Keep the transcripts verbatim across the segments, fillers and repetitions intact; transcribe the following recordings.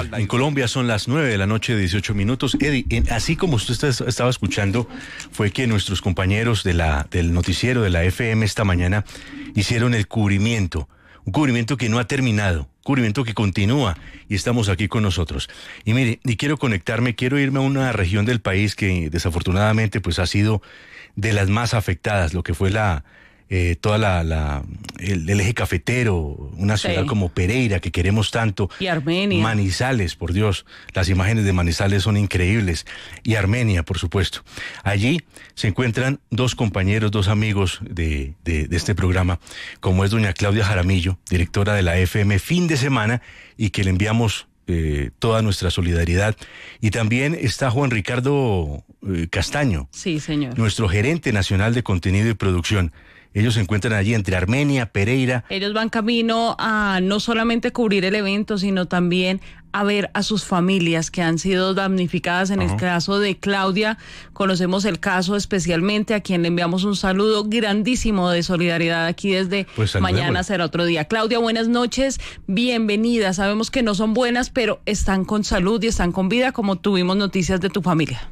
En Colombia son las nueve de la noche, dieciocho minutos. Eddie, en, así como usted está, estaba escuchando, fue que nuestros compañeros de la, del noticiero de la F M esta mañana hicieron el cubrimiento. Un cubrimiento que no ha terminado, un cubrimiento que continúa y estamos aquí con nosotros. Y mire, y quiero conectarme, quiero irme a una región del país que desafortunadamente pues ha sido de las más afectadas, lo que fue la eh, toda la, la el, el eje cafetero, una ciudad sí. como Pereira que queremos tanto. Y Armenia. Manizales, por Dios, las imágenes de Manizales son increíbles. Y Armenia, por supuesto. Allí se encuentran dos compañeros, dos amigos de, de, de este programa, como es doña Claudia Jaramillo, directora de la F M Fin de Semana, y que le enviamos eh, toda nuestra solidaridad. Y también está Juan Ricardo eh, Castaño. Sí, señor. Nuestro gerente nacional de contenido y producción. Ellos se encuentran allí entre Armenia, Pereira. Ellos van camino a no solamente cubrir el evento, sino también a ver a sus familias que han sido damnificadas. En uh-huh. el caso de Claudia, conocemos el caso especialmente, a quien le enviamos un saludo grandísimo de solidaridad aquí desde pues Mañana Será Otro Día. Claudia, buenas noches, bienvenida. Sabemos que no son buenas, pero están con salud y están con vida, como tuvimos noticias de tu familia.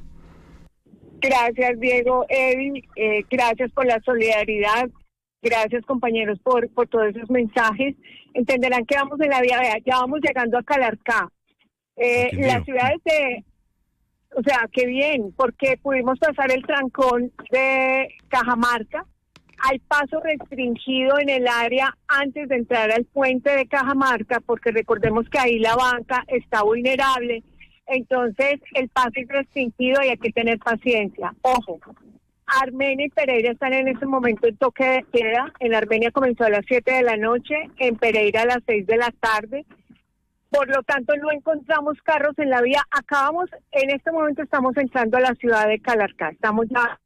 Gracias, Diego, Eddie, eh, gracias por la solidaridad, gracias, compañeros, por, por todos esos mensajes. Entenderán que vamos en la vía, ya vamos llegando a Calarcá. Eh, las ciudades de, o sea, qué bien, porque pudimos pasar el trancón de Cajamarca. Hay paso restringido en el área antes de entrar al puente de Cajamarca, porque recordemos que ahí la banca está vulnerable. Entonces, el paso es restringido y hay que tener paciencia. Ojo, Armenia y Pereira están en este momento en toque de queda. En Armenia comenzó a las siete de la noche, en Pereira a las seis de la tarde. Por lo tanto, no encontramos carros en la vía. Acabamos, en este momento estamos entrando a la ciudad de Calarcá. Estamos ya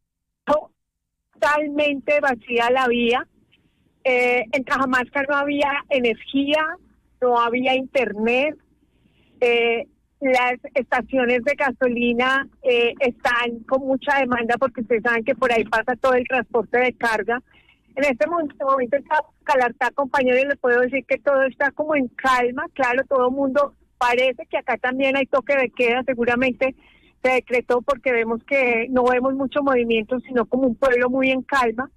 totalmente vacía la vía. Eh, en Cajamarca no había energía, no había internet. Eh, Las estaciones de gasolina eh, están con mucha demanda porque ustedes saben que por ahí pasa todo el transporte de carga. En este momento en Calarcá, compañeros, les puedo decir que todo está como en calma. Claro, todo el mundo parece que acá también hay toque de queda. Seguramente se decretó porque vemos que no vemos mucho movimiento, sino como un pueblo muy en calma.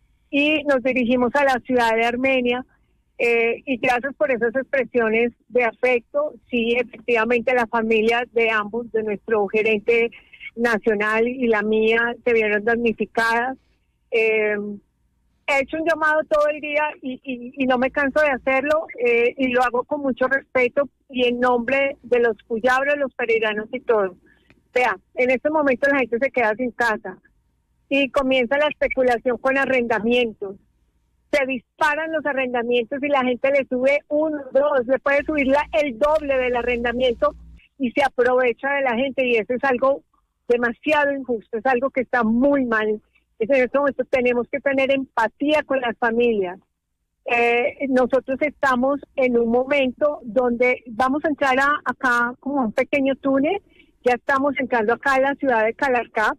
Y nos dirigimos a la ciudad de Armenia. Eh, y gracias por esas expresiones de afecto. Sí, efectivamente las familias de ambos, de nuestro gerente nacional y la mía, se vieron damnificadas. Eh, he hecho un llamado todo el día y, y, y no me canso de hacerlo, eh, y lo hago con mucho respeto y en nombre de los cuyabros, los pereiranos y todo. O sea, en este momento la gente se queda sin casa y comienza la especulación con arrendamientos. Se disparan los arrendamientos y la gente le sube uno, dos, le puede subir la, el doble del arrendamiento y se aprovecha de la gente, y eso es algo demasiado injusto, es algo que está muy mal. En este momento tenemos que tener empatía con las familias. Eh, nosotros estamos en un momento donde vamos a entrar a, acá como un pequeño túnel, ya estamos entrando acá a la ciudad de Calarcá.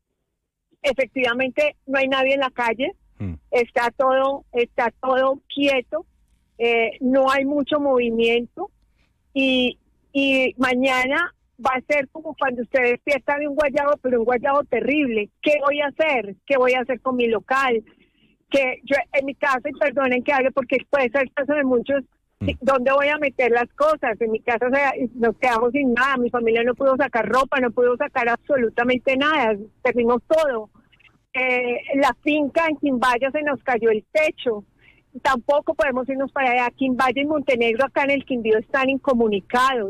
Efectivamente no hay nadie en la calle. Está todo, está todo quieto, eh, no hay mucho movimiento y, y mañana va a ser como cuando usted despierta de un guayabo, pero un guayabo terrible. ¿Qué voy a hacer? ¿Qué voy a hacer con mi local? Que yo en mi casa, y perdonen que hable porque puede ser el caso de muchos, mm. ¿dónde voy a meter las cosas? En mi casa se, nos quedamos sin nada, mi familia no pudo sacar ropa, no pudo sacar absolutamente nada, perdimos todo. Eh, la finca en Quimbaya se nos cayó el techo, tampoco podemos irnos para allá. Quimbaya y Montenegro acá en el Quindío están incomunicados.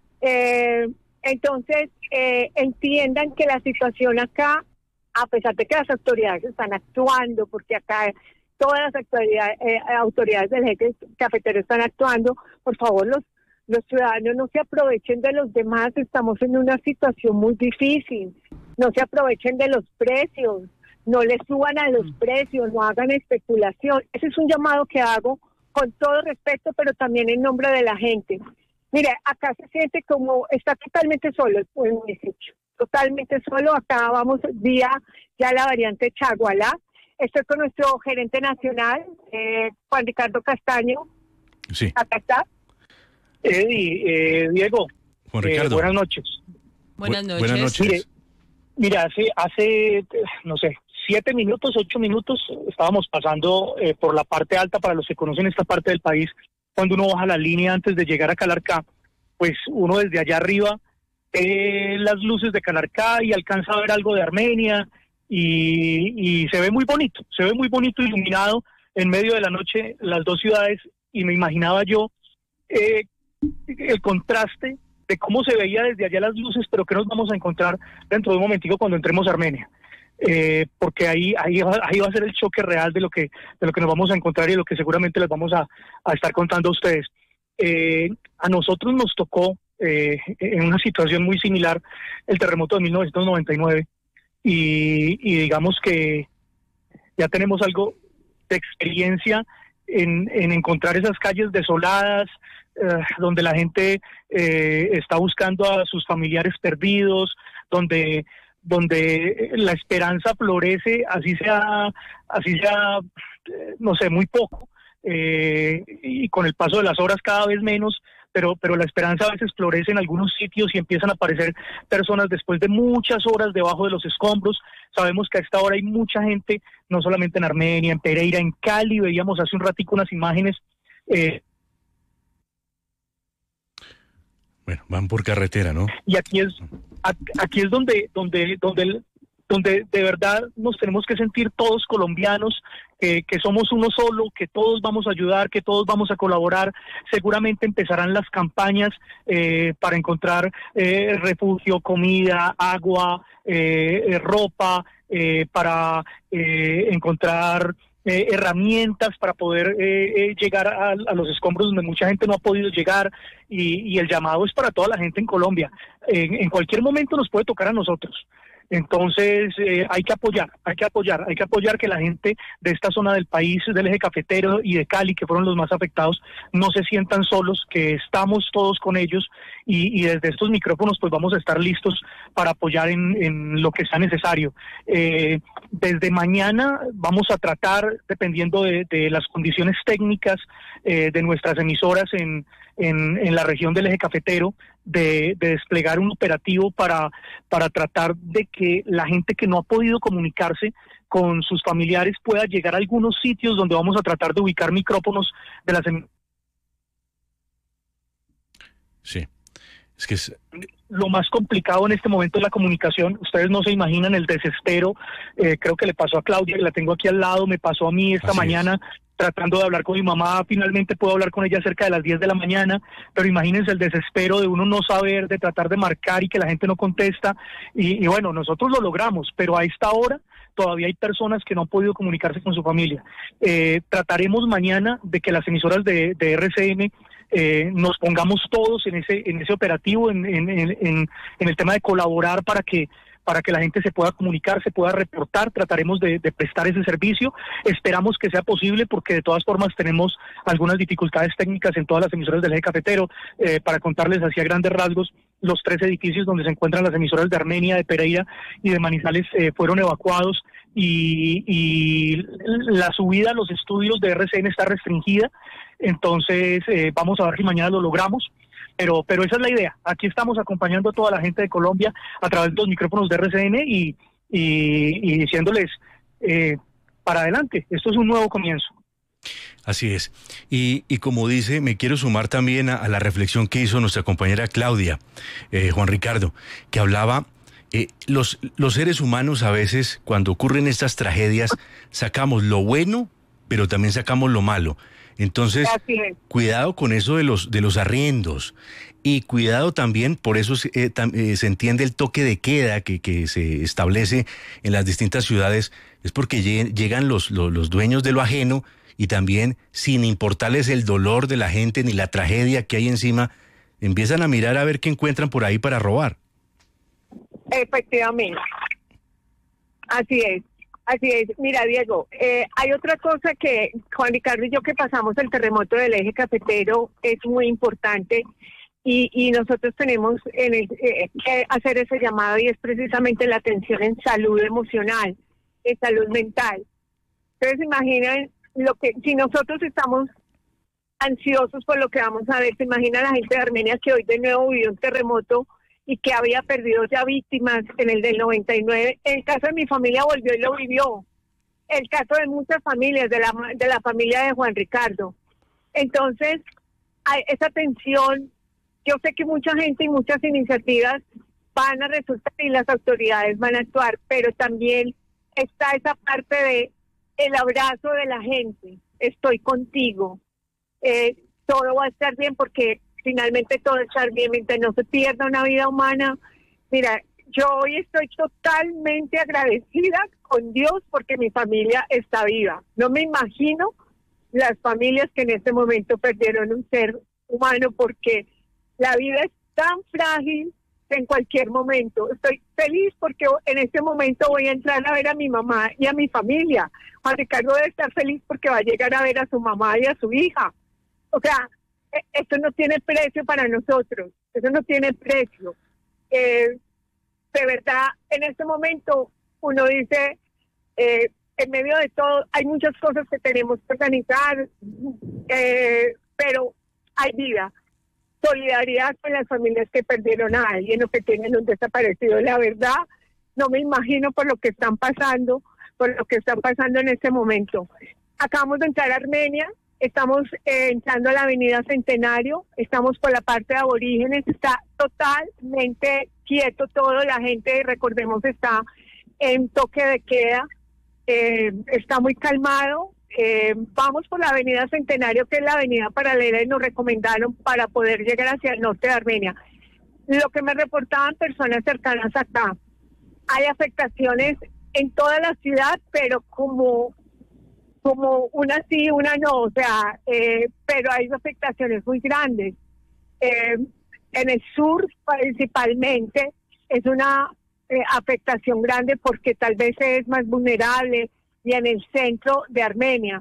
Eh, entonces, eh, entiendan que la situación acá, a pesar de que las autoridades están actuando, porque acá todas las autoridades, eh, autoridades del eje cafetero están actuando, por favor, los, los ciudadanos no se aprovechen de los demás, estamos en una situación muy difícil, no se aprovechen de los precios. No le suban a los precios, no hagan especulación. Ese es un llamado que hago con todo respeto, pero también en nombre de la gente. Mire, acá se siente como, está totalmente solo el municipio, totalmente solo. Acá vamos vía ya la variante Chagualá. Estoy con nuestro gerente nacional, eh, Juan Ricardo Castaño. Sí. Acá está. Eddie, eh, Diego, Juan Ricardo. Eh, buenas noches. Buenas noches. Buenas noches. Mire, mira, hace, hace, no sé, siete minutos, ocho minutos, estábamos pasando eh, por la parte alta, para los que conocen esta parte del país, cuando uno baja la línea antes de llegar a Calarcá, pues uno desde allá arriba eh, las luces de Calarcá y alcanza a ver algo de Armenia y, y se ve muy bonito, se ve muy bonito iluminado en medio de la noche las dos ciudades, y me imaginaba yo eh, el contraste de cómo se veía desde allá las luces, pero que nos vamos a encontrar dentro de un momentico cuando entremos a Armenia. Eh, porque ahí ahí va, ahí va a ser el choque real de lo que de lo que nos vamos a encontrar y lo que seguramente les vamos a, a estar contando a ustedes. Eh, a nosotros nos tocó eh, en una situación muy similar el terremoto de mil novecientos noventa y nueve y, y digamos que ya tenemos algo de experiencia en, en encontrar esas calles desoladas, eh, donde la gente eh, está buscando a sus familiares perdidos, donde donde la esperanza florece, así sea, así sea, no sé, muy poco, eh, y con el paso de las horas cada vez menos, pero, pero la esperanza a veces florece en algunos sitios y empiezan a aparecer personas después de muchas horas debajo de los escombros. Sabemos que a esta hora hay mucha gente, no solamente en Armenia, en Pereira, en Cali, veíamos hace un ratico unas imágenes. Eh, Bueno, van por carretera, ¿no? Y aquí es aquí es donde donde donde donde de verdad nos tenemos que sentir todos colombianos, que, que somos uno solo, que todos vamos a ayudar, que todos vamos a colaborar. Seguramente empezarán las campañas eh, para encontrar eh, refugio, comida, agua, eh, ropa, eh, para eh, encontrar Eh, herramientas para poder eh, eh, llegar a, a los escombros donde mucha gente no ha podido llegar, y, y el llamado es para toda la gente en Colombia. En, en cualquier momento nos puede tocar a nosotros. Entonces eh, hay que apoyar, hay que apoyar, hay que apoyar que la gente de esta zona del país, del eje cafetero y de Cali, que fueron los más afectados, no se sientan solos, que estamos todos con ellos, y, y desde estos micrófonos pues vamos a estar listos para apoyar en, en lo que sea necesario. Eh, desde mañana vamos a tratar, dependiendo de, de las condiciones técnicas eh, de nuestras emisoras en, en, en la región del eje cafetero, de, de desplegar un operativo para, para tratar de que la gente que no ha podido comunicarse con sus familiares pueda llegar a algunos sitios donde vamos a tratar de ubicar micrófonos de las emisoras. Sí, es que es... Lo más complicado en este momento es la comunicación. Ustedes no se imaginan el desespero. Eh, creo que le pasó a Claudia, que la tengo aquí al lado, me pasó a mí esta Así mañana, es. Tratando de hablar con mi mamá. Finalmente puedo hablar con ella cerca de las diez de la mañana, pero imagínense el desespero de uno no saber, de tratar de marcar y que la gente no contesta. Y, y bueno, nosotros lo logramos, pero a esta hora todavía hay personas que no han podido comunicarse con su familia. Eh, trataremos mañana de que las emisoras de, de R C N Eh, nos pongamos todos en ese en ese operativo, en, en, en, en el tema de colaborar para que para que la gente se pueda comunicar, se pueda reportar. Trataremos de, de prestar ese servicio. Esperamos que sea posible, porque de todas formas tenemos algunas dificultades técnicas en todas las emisoras del eje cafetero. Eh, para contarles así a grandes rasgos, los tres edificios donde se encuentran las emisoras de Armenia, de Pereira y de Manizales eh, fueron evacuados, y, y la subida a los estudios de R C N está restringida. Entonces eh, vamos a ver si mañana lo logramos, pero pero esa es la idea. Aquí estamos acompañando a toda la gente de Colombia a través de los micrófonos de R C N y, y, y diciéndoles eh, para adelante, esto es un nuevo comienzo. Así es. Y, y como dice, me quiero sumar también a, a la reflexión que hizo nuestra compañera Claudia, eh, Juan Ricardo, que hablaba, eh, los, los seres humanos a veces, cuando ocurren estas tragedias, sacamos lo bueno, pero también sacamos lo malo. Entonces, cuidado con eso de los de los arriendos, y cuidado también, por eso eh, tam, eh, se entiende el toque de queda que, que se establece en las distintas ciudades, es porque lleguen, llegan los, los, los dueños de lo ajeno, y también, sin importarles el dolor de la gente ni la tragedia que hay encima, empiezan a mirar a ver qué encuentran por ahí para robar. Efectivamente, así es. Así es. Mira, Diego, eh, hay otra cosa que Juan Ricardo y yo, que pasamos el terremoto del eje cafetero, es muy importante, y, y nosotros tenemos en el, eh, que hacer ese llamado, y es precisamente la atención en salud emocional, en salud mental. Entonces, imaginen lo que, si nosotros estamos ansiosos por lo que vamos a ver. Se imagina la gente de Armenia que hoy de nuevo vivió un terremoto y que había perdido ya víctimas en el del noventa y nueve. El caso de mi familia volvió y lo vivió. El caso de muchas familias, de la, de la familia de Juan Ricardo. Entonces, hay esa tensión. Yo sé que mucha gente y muchas iniciativas van a resultar y las autoridades van a actuar, pero también está esa parte de el abrazo de la gente. Estoy contigo. Eh, todo va a estar bien porque finalmente todo va a estar bien mientras no se pierda una vida humana. Mira, yo hoy estoy totalmente agradecida con Dios porque mi familia está viva. No me imagino las familias que en este momento perdieron un ser humano porque la vida es tan frágil que en cualquier momento. Estoy feliz porque en este momento voy a entrar a ver a mi mamá y a mi familia. Juan Ricardo debe estar feliz porque va a llegar a ver a su mamá y a su hija. O sea, esto no tiene precio para nosotros. Eso no tiene precio. Eh, de verdad, en este momento uno dice, eh, en medio de todo, hay muchas cosas que tenemos que organizar, eh, pero hay vida. Solidaridad con las familias que perdieron a alguien o que tienen un desaparecido. La verdad, no me imagino por lo que están pasando, por lo que están pasando en este momento. Acabamos de entrar a Armenia, estamos eh, entrando a la avenida Centenario, estamos por la parte de aborígenes, está totalmente quieto todo, la gente, recordemos, está en toque de queda, eh, está muy calmado. Eh, vamos por la avenida Centenario, que es la avenida paralela, y nos recomendaron para poder llegar hacia el norte de Armenia. Lo que me reportaban personas cercanas acá, hay afectaciones en toda la ciudad, pero como, como una sí, una no, o sea, eh, pero hay afectaciones muy grandes. Eh, en el sur principalmente es una eh, afectación grande porque tal vez es más vulnerable, y en el centro de Armenia.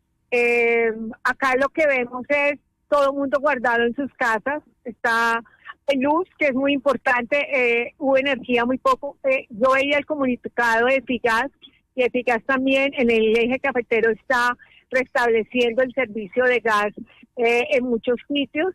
Eh, acá lo que vemos es todo el mundo guardado en sus casas, está en luz, que es muy importante, eh, hubo energía muy poco. Eh, yo veía el comunicado de Eficaz, y Eficaz también en el eje cafetero está restableciendo el servicio de gas eh, en muchos sitios,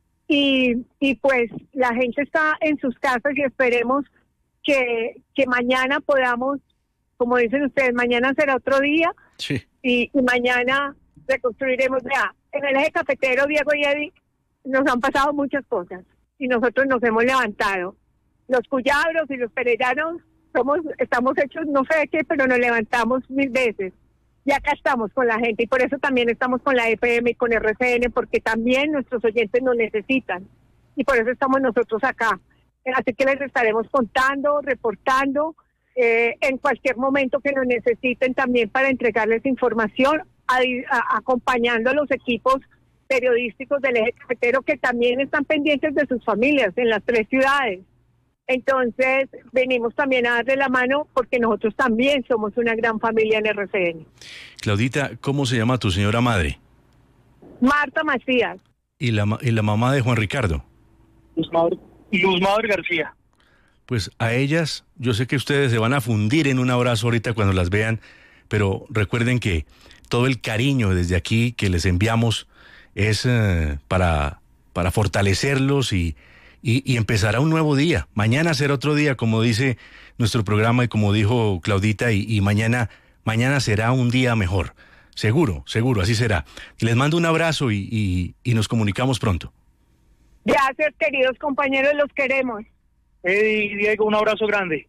y, y pues la gente está en sus casas y esperemos que, que mañana podamos, como dicen ustedes, mañana será otro día. Sí. y, y mañana reconstruiremos. Ya, en el eje cafetero, Diego y Eddie, nos han pasado muchas cosas y nosotros nos hemos levantado. Los cuyabros y los perellanos somos, estamos hechos no sé de qué, pero nos levantamos mil veces. Y acá estamos con la gente y por eso también estamos con la F M y con R C N, porque también nuestros oyentes nos necesitan y por eso estamos nosotros acá. Así que les estaremos contando, reportando, Eh, en cualquier momento que nos necesiten también para entregarles información, a, a, acompañando a los equipos periodísticos del eje cafetero que también están pendientes de sus familias en las tres ciudades. Entonces, venimos también a darle la mano porque nosotros también somos una gran familia en R C N. Claudita, ¿cómo se llama tu señora madre? Marta Macías. ¿Y la, y la mamá de Juan Ricardo? Luz Madre, Luz Madre García. Pues a ellas, yo sé que ustedes se van a fundir en un abrazo ahorita cuando las vean, pero recuerden que todo el cariño desde aquí que les enviamos es eh, para, para fortalecerlos y, y, y empezará un nuevo día. Mañana será otro día, como dice nuestro programa y como dijo Claudita, y, y mañana, mañana será un día mejor. Seguro, seguro, así será. Les mando un abrazo y, y, y nos comunicamos pronto. Gracias, queridos compañeros, los queremos. Eddie, Diego, un abrazo grande.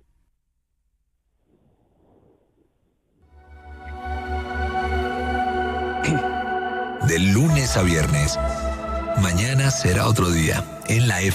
De lunes a viernes, mañana será otro día en la F M.